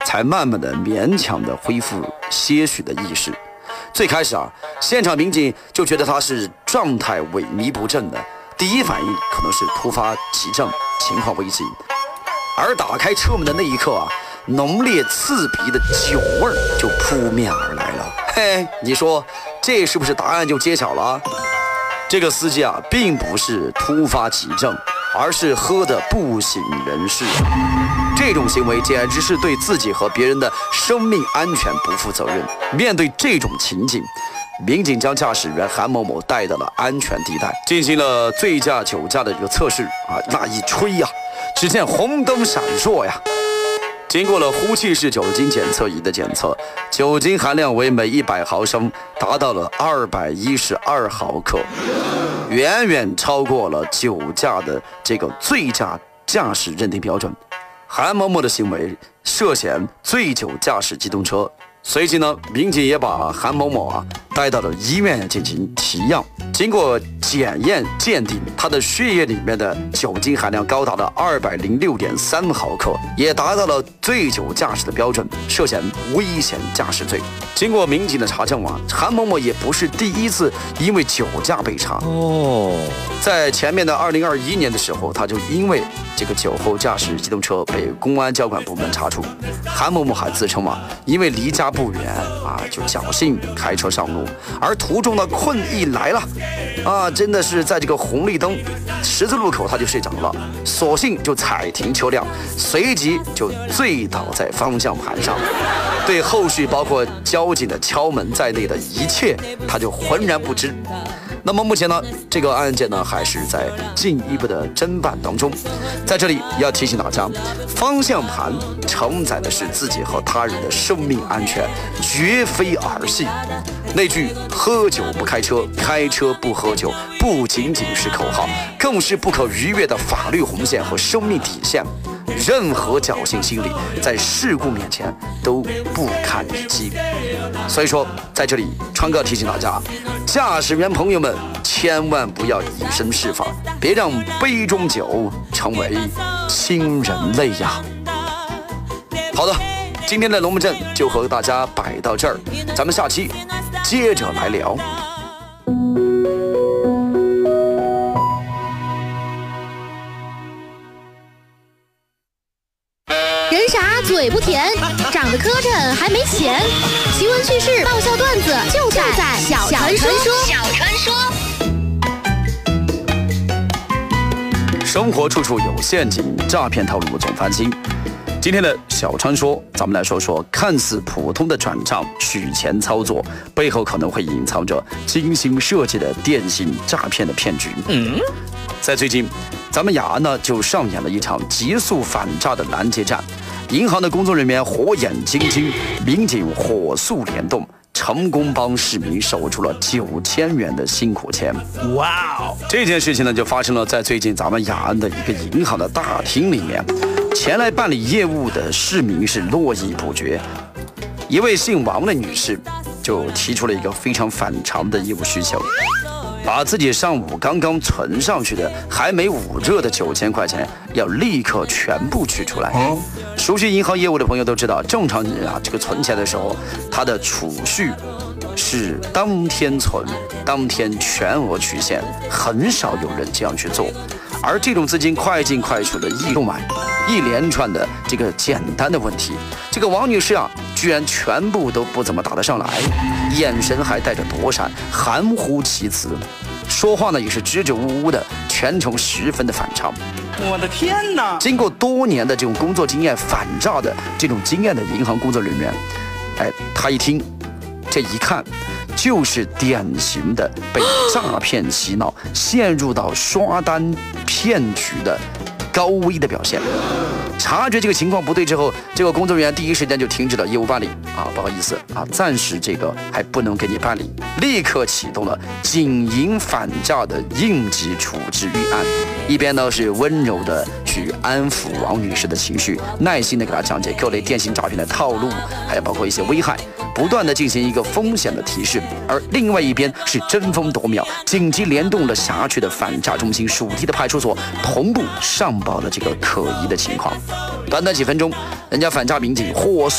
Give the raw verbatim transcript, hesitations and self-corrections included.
才慢慢的勉强的恢复些许的意识。最开始啊，现场民警就觉得他是状态萎靡不振的，第一反应可能是突发急症，情况危急。而打开车门的那一刻啊，浓烈刺鼻的酒味儿就扑面而来了。嘿，你说这是不是答案就揭晓了？这个司机啊，并不是突发急症，而是喝得不省人事。这种行为简直是对自己和别人的生命安全不负责任。面对这种情景，民警将驾驶员韩某某带到了安全地带，进行了醉驾酒驾的这个测试啊。那一吹呀、啊，只见红灯闪烁呀。经过了呼气式酒精检测仪的检测，酒精含量为每一百毫升达到了二百一十二毫克，远远超过了酒驾的这个醉驾驾驶认定标准。韩某某的行为涉嫌醉酒驾驶机动车。随即呢，民警也把韩某某啊带到了医院进行提样。经过检验鉴定，他的血液里面的酒精含量高达了二百零六点三毫克，也达到了醉酒驾驶的标准，涉嫌危险驾驶罪。经过民警的查证啊，韩某某也不是第一次因为酒驾被查哦。在前面的二零二一年的时候，他就因为这个酒后驾驶机动车被公安交管部门查处。韩某某还自称啊，因为离家不远啊，就侥幸开车上路，而途中的困意来了啊，真的是在这个红绿灯十字路口他就睡着了，索性就踩停车辆，随即就醉倒在方向盘上。对后续包括交警的敲门在内的一切，他就浑然不知。那么目前呢，这个案件呢还是在进一步的侦办当中。在这里要提醒大家，方向盘承载的是自己和他人的生命安全，绝非儿戏。那句喝酒不开车，开车不喝酒，不仅仅是口号，更是不可逾越的法律红线和生命底线。任何侥幸心理在事故面前都不堪一击。所以说在这里川哥提醒大家，驾驶员朋友们千万不要以身试法，别让杯中酒成为亲人泪呀。好的，今天的龙门阵就和大家摆到这儿，咱们下期接着来聊。 人傻嘴不甜，长得磕碜还没钱。奇闻趣事、爆笑段子就在小传说。小传说。 生活处处有陷阱，诈骗套路总翻新。今天的小传说，咱们来说说看似普通的转账取钱操作，背后可能会隐藏着精心设计的电信诈骗的骗局。嗯，在最近，咱们雅安呢就上演了一场急速反诈的拦截战。银行的工作人员火眼金睛，民警火速联动，成功帮市民守住了九千元的辛苦钱。哇哦！这件事情呢，就发生了在最近咱们雅安的一个银行的大厅里面。前来办理业务的市民是络绎不绝。一位姓王的女士就提出了一个非常反常的业务需求，把自己上午刚刚存上去的还没捂热的九千块钱要立刻全部取出来。哦，熟悉银行业务的朋友都知道，正常人啊，这个存钱的时候，他的储蓄是当天存，当天全额取现，很少有人这样去做。而这种资金快进快出的易购买，一连串的这个简单的问题，这个王女士啊，居然全部都不怎么答得上来，眼神还带着躲闪，含糊其辞，说话呢也是支支吾吾的，全程十分的反常。 我的天哪！ 经过多年的这种工作经验，反诈的这种经验的银行工作人员，哎，他一听，这一看，就是典型的被诈骗洗脑，陷入到刷单骗局的高危的表现。察觉这个情况不对之后，这个工作人员第一时间就停止了业务办理啊，不好意思啊，暂时这个还不能给你办理，立刻启动了警银反诈的应急处置预案。一边呢是温柔的去安抚王女士的情绪，耐心的给她讲解各类电信诈骗的套路，还有包括一些危害，不断的进行一个风险的提示。而另外一边是争分夺秒，紧急联动了辖区的反诈中心属地的派出所，同步上报了这个可疑的情况。短短几分钟，人家反诈民警火速